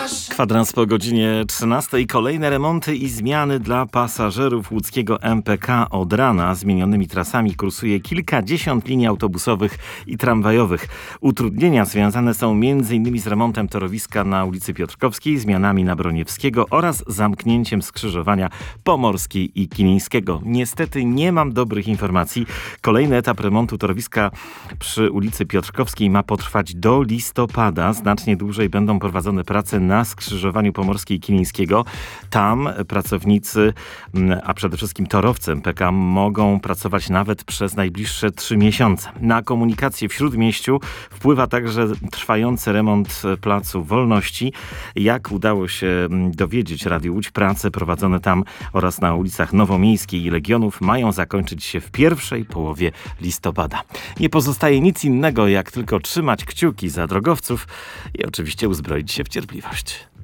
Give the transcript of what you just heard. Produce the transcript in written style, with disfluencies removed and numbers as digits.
Kwadrans po godzinie 13. Kolejne remonty i zmiany dla pasażerów łódzkiego MPK. Od rana zmienionymi trasami kursuje kilkadziesiąt linii autobusowych i tramwajowych. Utrudnienia związane są m.in. z remontem torowiska na ulicy Piotrkowskiej, zmianami na Broniewskiego oraz zamknięciem skrzyżowania Pomorskiej i Kilińskiego. Niestety nie mam dobrych informacji. Kolejny etap remontu torowiska przy ulicy Piotrkowskiej ma potrwać do listopada. Znacznie dłużej będą prowadzone prace na skrzyżowaniu Pomorskiej i Kilińskiego. Tam pracownicy, a przede wszystkim torowcy MPK mogą pracować nawet przez najbliższe 3 miesiące. Na komunikację w Śródmieściu wpływa także trwający remont Placu Wolności. Jak udało się dowiedzieć Radiu Łódź, prace prowadzone tam oraz na ulicach Nowomiejskiej i Legionów mają zakończyć się w pierwszej połowie listopada. Nie pozostaje nic innego, jak tylko trzymać kciuki za drogowców i oczywiście uzbroić się w cierpliwość.